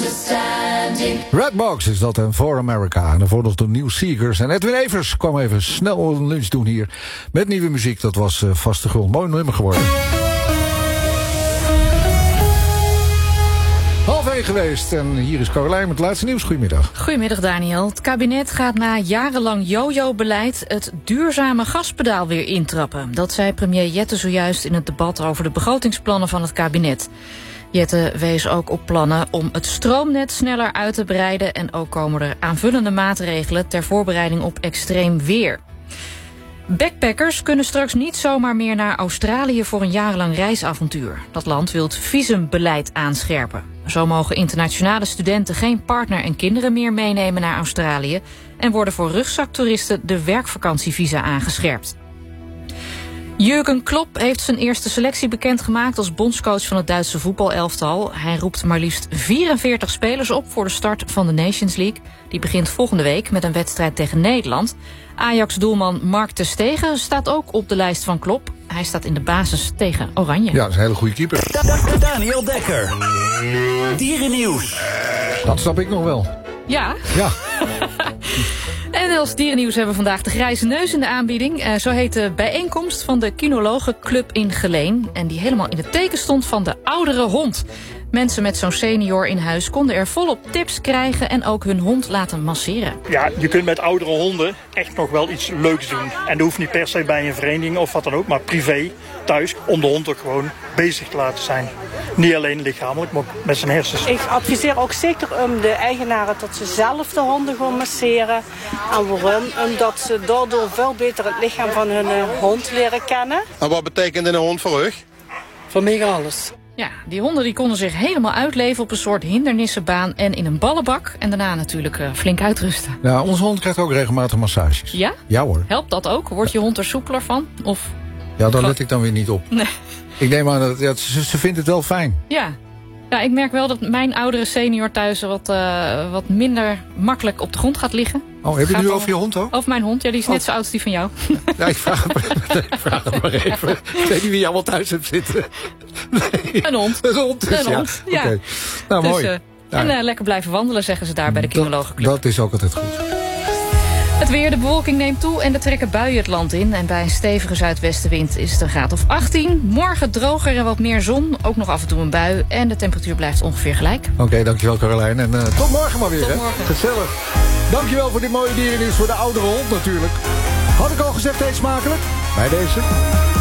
Redbox is dat en For America. En daarvoor nog de New Seekers. En Edwin Evers kwam even snel een lunch doen hier. Met nieuwe muziek, dat was vaste grond. Mooi nummer geworden. 12:30 geweest. En hier is Caroline met het laatste nieuws. Goedemiddag. Goedemiddag Daniel. Het kabinet gaat na jarenlang jojo-beleid het duurzame gaspedaal weer intrappen. Dat zei premier Jette zojuist in het debat over de begrotingsplannen van het kabinet. Jette wees ook op plannen om het stroomnet sneller uit te breiden en ook komen er aanvullende maatregelen ter voorbereiding op extreem weer. Backpackers kunnen straks niet zomaar meer naar Australië voor een jarenlang reisavontuur. Dat land wil het visumbeleid aanscherpen. Zo mogen internationale studenten geen partner en kinderen meer meenemen naar Australië en worden voor rugzaktoeristen de werkvakantievisa aangescherpt. Jürgen Klopp heeft zijn eerste selectie bekendgemaakt als bondscoach van het Duitse voetbalelftal. Hij roept maar liefst 44 spelers op voor de start van de Nations League. Die begint volgende week met een wedstrijd tegen Nederland. Ajax-doelman Mark ter Stegen staat ook op de lijst van Klopp. Hij staat in de basis tegen Oranje. Ja, dat is een hele goede keeper. Daniel Dekker. Dierennieuws. Dat snap ik nog wel. Ja. Ja. En als dierennieuws hebben we vandaag de grijze neus in de aanbieding. Zo heet de bijeenkomst van de Kinologenclub in Geleen. En die helemaal in het teken stond van de oudere hond. Mensen met zo'n senior in huis konden er volop tips krijgen en ook hun hond laten masseren. Ja, je kunt met oudere honden echt nog wel iets leuks doen. En dat hoeft niet per se bij een vereniging of wat dan ook, maar privé, thuis, om de hond ook gewoon bezig te laten zijn. Niet alleen lichamelijk, maar ook met zijn hersens. Ik adviseer ook zeker om de eigenaren dat ze zelf de honden gaan masseren. En waarom? Omdat ze daardoor veel beter het lichaam van hun hond leren kennen. En wat betekent een hond voor u? Voor mij alles. Ja, die honden die konden zich helemaal uitleven op een soort hindernissenbaan en in een ballenbak. En daarna natuurlijk flink uitrusten. Ja, onze hond krijgt ook regelmatig massages. Ja? Ja hoor. Helpt dat ook? Wordt je hond er soepeler van? Of... Ja, daar let ik dan weer niet op. Nee. Ik neem aan dat ja, ze vindt het wel fijn. Ja. Ja, ik merk wel dat mijn oudere senior thuis wat minder makkelijk op de grond gaat liggen. Oh, heb je het nu over je hond ook? Over mijn hond, ja, die is net zo oud als die van jou. Ja, ik vraag het maar even. Ik weet niet wie je allemaal thuis hebt zitten. Nee. Een hond. Een hond, dus, een hond, ja. Okay. Nou, dus, mooi. En lekker blijven wandelen, zeggen ze daar bij de Kinologenclub. Dat is ook altijd goed. Het weer, de bewolking neemt toe en er trekken buien het land in. En bij een stevige zuidwestenwind is het een graad of 18. Morgen droger en wat meer zon, ook nog af en toe een bui. En de temperatuur blijft ongeveer gelijk. Oké, dankjewel Caroline. En tot morgen maar weer. Tot hè? morgen. Gezellig. Dankjewel voor dit mooie dierennieuws voor de oudere hond natuurlijk. Had ik al gezegd, eet smakelijk? Bij deze.